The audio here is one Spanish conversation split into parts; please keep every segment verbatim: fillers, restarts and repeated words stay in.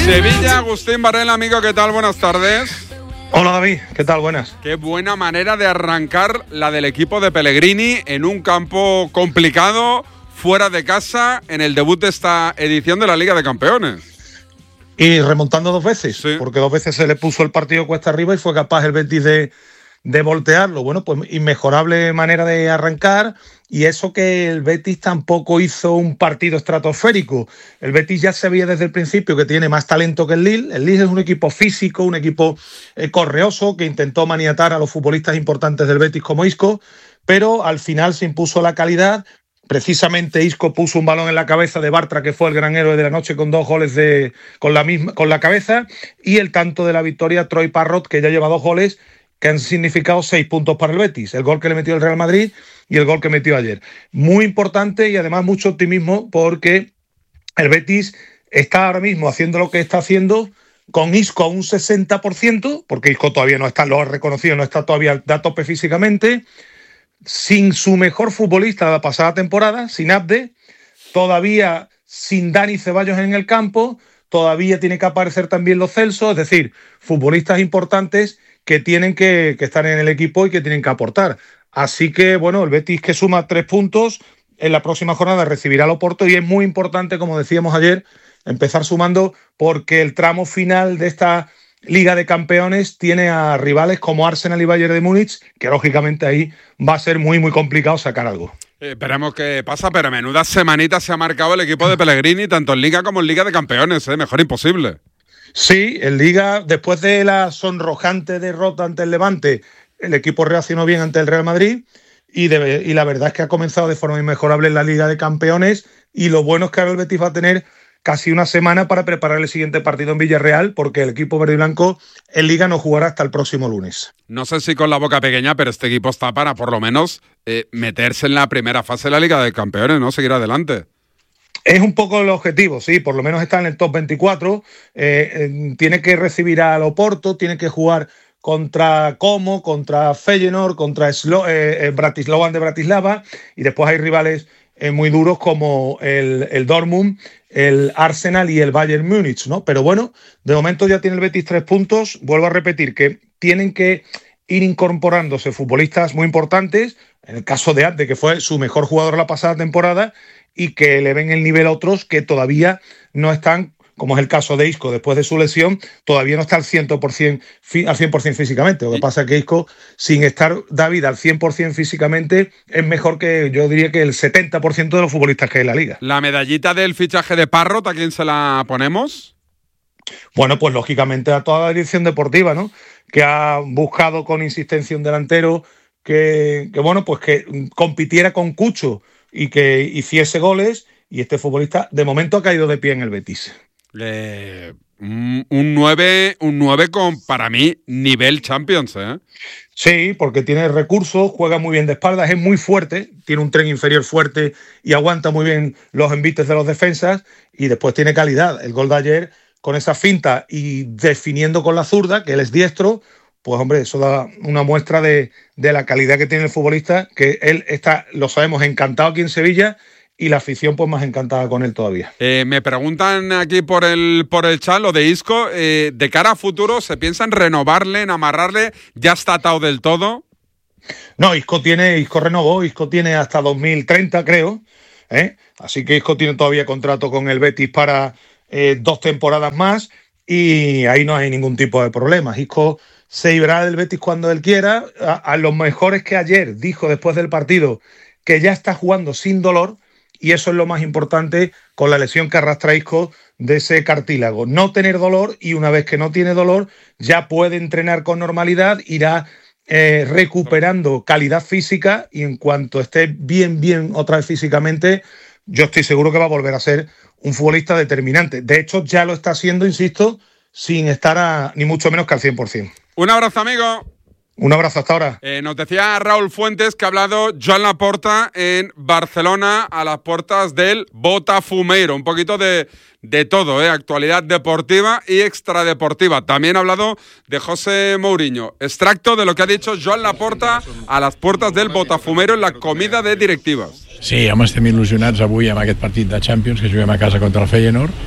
Sevilla, Agustín Varela, amigo, ¿qué tal? Buenas tardes. Hola David, ¿qué tal? Buenas. Qué buena manera de arrancar la del equipo de Pellegrini en un campo complicado, fuera de casa, en el debut de esta edición de la Liga de Campeones. Y remontando dos veces, sí. porque dos veces se le puso el partido cuesta arriba y fue capaz el Betis de, de voltearlo. Bueno, pues inmejorable manera de arrancar, y eso que el Betis tampoco hizo un partido estratosférico. El Betis ya se veía desde el principio que tiene más talento que el Lille. El Lille es un equipo físico, un equipo eh, correoso, que intentó maniatar a los futbolistas importantes del Betis como Isco, pero al final se impuso la calidad. Precisamente Isco puso un balón en la cabeza de Bartra, que fue el gran héroe de la noche, con dos goles de, con, la misma, con la cabeza, y el tanto de la victoria Troy Parrott, que ya lleva dos goles que han significado seis puntos para el Betis, el gol que le metió el Real Madrid y el gol que metió ayer. Muy importante, y además mucho optimismo, porque el Betis está ahora mismo haciendo lo que está haciendo con Isco a un sesenta por ciento, porque Isco todavía no está, lo ha reconocido, no está todavía a tope físicamente, sin su mejor futbolista de la pasada temporada, sin Abde, todavía sin Dani Ceballos en el campo, todavía tiene que aparecer también Lo Celso, es decir, futbolistas importantes que tienen que, que estar en el equipo y que tienen que aportar. Así que, bueno, el Betis, que suma tres puntos, en la próxima jornada recibirá al Oporto, y es muy importante, como decíamos ayer, empezar sumando, porque el tramo final de esta Liga de Campeones tiene a rivales como Arsenal y Bayern de Múnich, que lógicamente ahí va a ser muy, muy complicado sacar algo. Eh, esperemos que pasa, pero menuda semanita se ha marcado el equipo de Pellegrini, tanto en Liga como en Liga de Campeones, ¿eh? Mejor imposible. Sí, en Liga, después de la sonrojante derrota ante el Levante, el equipo reaccionó bien ante el Real Madrid, y, de, y la verdad es que ha comenzado de forma inmejorable en la Liga de Campeones, y lo bueno es que ahora el Betis va a tener casi una semana para preparar el siguiente partido en Villarreal, porque el equipo verde y blanco en Liga no jugará hasta el próximo lunes. No sé si con la boca pequeña, pero este equipo está para, por lo menos, eh, meterse en la primera fase de la Liga de Campeones, ¿no? Seguir adelante. Es un poco el objetivo, sí, por lo menos está en el top veinticuatro, eh, eh, tiene que recibir al Oporto, tiene que jugar contra Como, contra Feyenoord, contra Slo- eh, eh, Bratislava de Bratislava, y después hay rivales eh, muy duros como el, el Dortmund, el Arsenal y el Bayern Múnich, ¿no? Pero bueno, de momento ya tiene el Betis tres puntos. Vuelvo a repetir que tienen que ir incorporándose futbolistas muy importantes, en el caso de Abde, que fue su mejor jugador la pasada temporada, y que le ven el nivel a otros que todavía no están, como es el caso de Isco, después de su lesión, todavía no está al cien por ciento, al cien por ciento físicamente. Lo que pasa es que Isco, sin estar David al cien por ciento físicamente, es mejor que, yo diría, que el setenta por ciento de los futbolistas que hay en la Liga. ¿La medallita del fichaje de Parrott, a quién se la ponemos? Bueno, pues lógicamente a toda la dirección deportiva, ¿no? Que ha buscado con insistencia un delantero que, que bueno, pues que compitiera con Cucho y que hiciese goles, y este futbolista de momento ha caído de pie en el Betis. Eh, un, un nueve un nueve con, para mí, nivel Champions, ¿eh? Sí, porque tiene recursos, juega muy bien de espaldas, es muy fuerte, tiene un tren inferior fuerte y aguanta muy bien los envites de los defensas, y después tiene calidad. El gol de ayer, con esa finta y definiendo con la zurda, que él es diestro, pues hombre, eso da una muestra de, de la calidad que tiene el futbolista, que él está, lo sabemos, encantado aquí en Sevilla, y la afición pues más encantada con él todavía. Eh, me preguntan aquí por el por el chat lo de Isco, eh, de cara a futuro, ¿se piensa en renovarle, en amarrarle? ¿Ya está atado del todo? No, Isco tiene, Isco renovó, Isco tiene hasta dos mil treinta, creo, ¿eh? Así que Isco tiene todavía contrato con el Betis para eh, dos temporadas más, y ahí no hay ningún tipo de problema. Isco se irá del Betis cuando él quiera. A, a los mejores que ayer dijo después del partido que ya está jugando sin dolor, y eso es lo más importante con la lesión que arrastra Isco de ese cartílago. No tener dolor, y una vez que no tiene dolor ya puede entrenar con normalidad, irá eh, recuperando calidad física, y en cuanto esté bien, bien otra vez físicamente, yo estoy seguro que va a volver a ser un futbolista determinante. De hecho, ya lo está haciendo, insisto, sin estar a, ni mucho menos que al cien por ciento. Un abrazo, amigo. Un abrazo, hasta ahora. Eh, nos decía Raúl Fuentes que ha hablado Joan Laporta en Barcelona a las puertas del Botafumeiro. Un poquito de, de todo, ¿eh? Actualidad deportiva y extradeportiva. También ha hablado de José Mourinho. Extracto de lo que ha dicho Joan Laporta a las puertas del Botafumeiro en la comida de directives. Sí, home, estem il·lusionats avui amb aquest partit de Champions que juguem a casa contra el Feyenoord.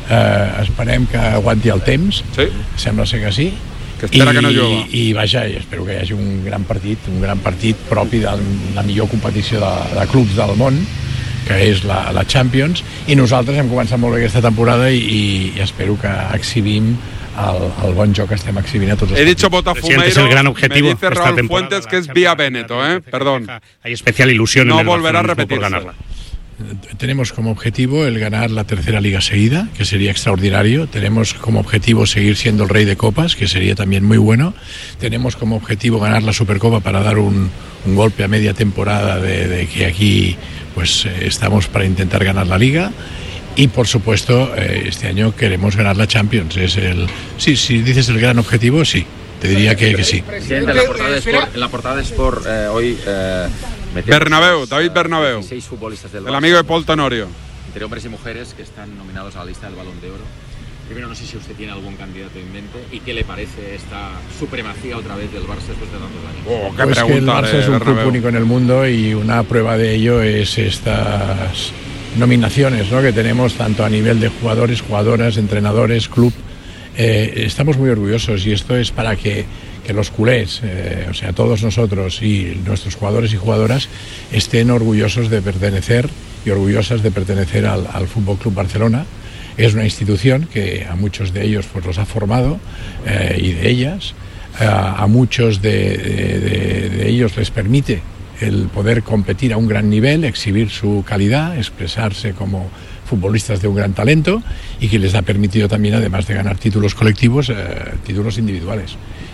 eh, esperem que aguanti el temps, sí. Sembla ser que sí, que espera I, que no jova. I, i vaja, espero que hi hagi un gran partit, un gran partit propi de la millor competició de, de clubs del món, que és la, la Champions, i nosaltres hem començat molt bé aquesta temporada i, i espero que exhibim el, el bon joc que estem exhibint a tots els He dicho partits. Botafumeiro, es el gran objetivo me dice Raúl Fuentes que es vía Beneto, ¿eh? Perdón. Hay especial ilusión no en el volverá a por repetirse. ganarla. Tenemos como objetivo el ganar la tercera liga seguida, que sería extraordinario. Tenemos como objetivo seguir siendo el rey de copas, que sería también muy bueno. Tenemos como objetivo ganar la Supercopa para dar un, un golpe a media temporada de, de que aquí pues eh, estamos para intentar ganar la liga. Y por supuesto, eh, este año queremos ganar la Champions. Es el, sí, si dices el gran objetivo, sí. Te diría que, que sí. Presidente, en la portada de Sport, en la portada de Sport eh, hoy eh, Bernabéu, David Bernabéu, seis futbolistas del el amigo de Paul Tenorio. Entre hombres y mujeres que están nominados a la lista del Balón de Oro. Primero, no sé si usted tiene algún candidato en mente y qué le parece esta supremacía otra vez del Barça después de tantos años. Oh, qué pues pregunta, que el Barça eh, es un Bernabéu. club único en el mundo y una prueba de ello es estas nominaciones, ¿no?, que tenemos tanto a nivel de jugadores, jugadoras, entrenadores, club. Eh, estamos muy orgullosos y esto es para que, que los culés, eh, o sea, todos nosotros y nuestros jugadores y jugadoras estén orgullosos de pertenecer y orgullosas de pertenecer al, al Fútbol Club Barcelona. Es una institución que a muchos de ellos pues los ha formado eh, y de ellas, eh, a muchos de, de, de, de ellos les permite el poder competir a un gran nivel, exhibir su calidad, expresarse como futbolistas de un gran talento y que les ha permitido también, además de ganar títulos colectivos, eh, títulos individuales.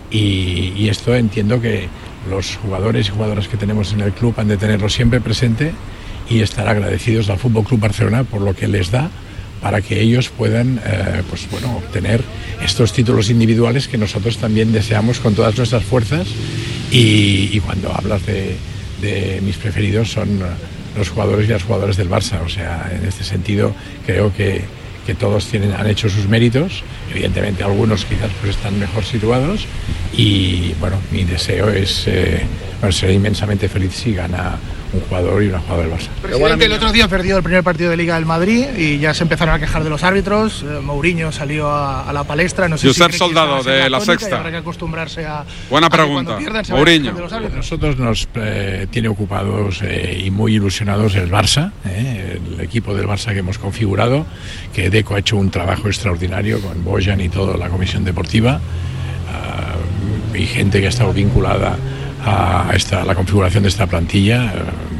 Y, y esto entiendo que los jugadores y jugadoras que tenemos en el club han de tenerlo siempre presente y estar agradecidos al Fútbol Club Barcelona por lo que les da para que ellos puedan eh, pues, bueno, obtener estos títulos individuales que nosotros también deseamos con todas nuestras fuerzas. Y, y cuando hablas de, de mis preferidos son los jugadores y las jugadoras del Barça. O sea, en este sentido creo que, que todos tienen, han hecho sus méritos. Evidentemente algunos quizás pues están mejor situados y bueno, mi deseo es eh, bueno, ser inmensamente feliz si gana un jugador y una jugadora del Barça. Presidente, el otro día perdió el primer partido de Liga del Madrid y ya se empezaron a quejar de los árbitros. Eh, Mourinho salió a, a la palestra. No sé Josep si Soldado de La Sexta. Habrá que acostumbrarse a. Buena a pregunta. Pierdan, Mourinho. A nosotros nos eh, tiene ocupados eh, y muy ilusionados el Barça, eh, el equipo del Barça que hemos configurado, que Deco ha hecho un trabajo extraordinario con Bojan y toda la comisión deportiva uh, y gente que ha estado vinculada a esta, la configuración de esta plantilla. Uh,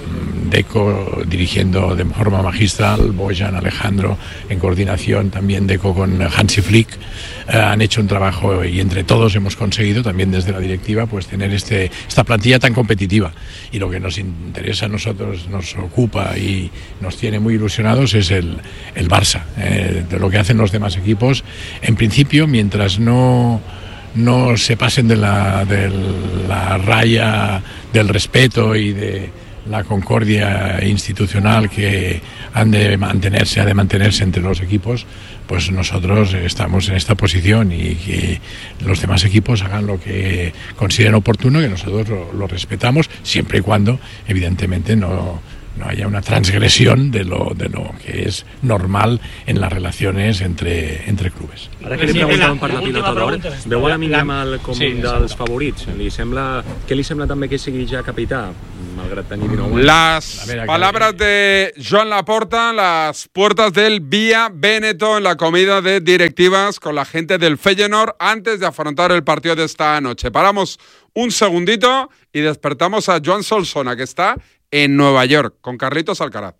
Deco dirigiendo de forma magistral, Bojan, Alejandro en coordinación, también Deco con Hansi Flick, eh, han hecho un trabajo y entre todos hemos conseguido, también desde la directiva, pues tener este, esta plantilla tan competitiva. Y lo que nos interesa a nosotros, nos ocupa y nos tiene muy ilusionados es el, el Barça, eh, de lo que hacen los demás equipos. En principio, mientras no... no se pasen de la, de la raya del respeto y de la concordia institucional que han de mantenerse, ha de mantenerse entre los equipos, pues nosotros estamos en esta posición y que los demás equipos hagan lo que consideren oportuno, que nosotros lo, lo respetamos, siempre y cuando, evidentemente, no, no haya una transgresión de lo, de lo que és normal en les relacions entre, entre clubes. Ara que li preguntàvem per la pilota d'or, veu a Lamine Yamal com sí, un dels favorits? Li sembla, què li sembla també que sigui ja capità, malgrat tenir dinou anys? Las palabras de Joan Laporta, las puertas del Vía Beneto en la comida de directivas con la gente del Feyenoord antes de afrontar el partido de esta noche. Paramos un segundito y despertamos a Joan Solsona, que está en Nueva York, con Carlitos Alcaraz.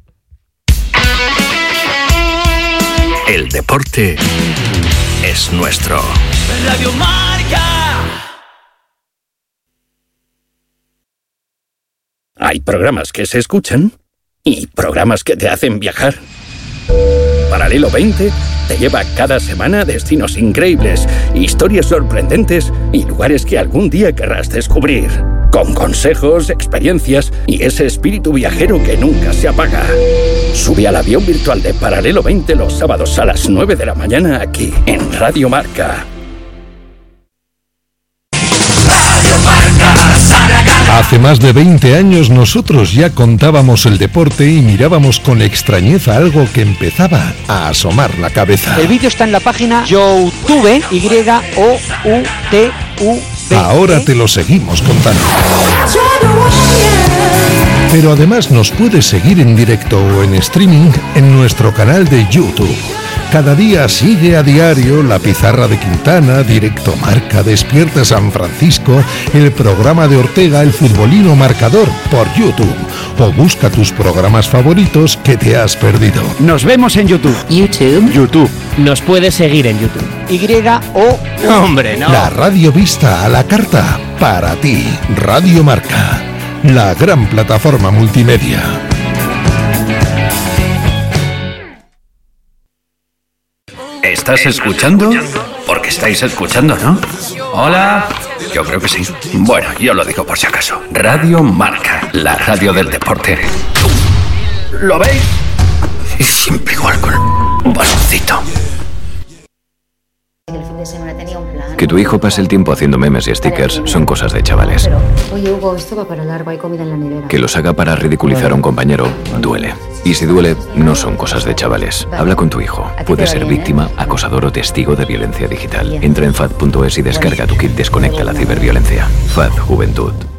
El deporte es nuestro. Radio Marca. Hay programas que se escuchan y programas que te hacen viajar. Paralelo veinte te lleva cada semana a destinos increíbles, historias sorprendentes y lugares que algún día querrás descubrir. Con consejos, experiencias y ese espíritu viajero que nunca se apaga. Sube al avión virtual de Paralelo veinte los sábados a las nueve de la mañana aquí en Radio Marca. Radio Marca, Zaragoza. Hace más de veinte años nosotros ya contábamos el deporte y mirábamos con extrañeza algo que empezaba a asomar la cabeza. El vídeo está en la página YouTube, Y O U T U B. Ahora te lo seguimos contando. Pero además nos puedes seguir en directo o en streaming en nuestro canal de YouTube. Cada día sigue a diario La Pizarra de Quintana, Directo Marca, Despierta San Francisco, el programa de Ortega, El Futbolino Marcador, por YouTube. O busca tus programas favoritos que te has perdido. Nos vemos en YouTube. YouTube. YouTube. Nos puedes seguir en YouTube. Y O... Hombre, no. La radio vista a la carta, para ti. Radio Marca, la gran plataforma multimedia. ¿Estás escuchando? Porque estáis escuchando, ¿no? Hola. Yo creo que sí. Bueno, yo lo digo por si acaso. Radio Marca, la radio del deporte. ¿Lo veis? Y siempre igual con un baloncito. El fin de semana tenía un plan. Que tu hijo pase el tiempo haciendo memes y stickers son cosas de chavales. Pero, oye, Hugo, esto va para largo, hay comida en la nevera. Que los haga para ridiculizar a un compañero duele. Y si duele, no son cosas de chavales. Habla con tu hijo. Puede ser víctima, acosador o testigo de violencia digital. Entra en F A D punto es y descarga tu kit Desconecta la ciberviolencia. F A D Juventud.